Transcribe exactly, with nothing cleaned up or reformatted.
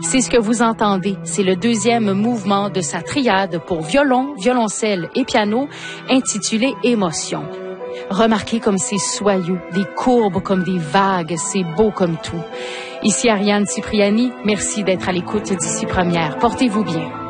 C'est ce que vous entendez. C'est le deuxième mouvement de sa triade pour violon, violoncelle et piano, intitulé Émotion. Remarquez comme c'est soyeux, des courbes comme des vagues, c'est beau comme tout. Ici Ariane Cipriani, merci d'être à l'écoute d'ici première. Portez-vous bien.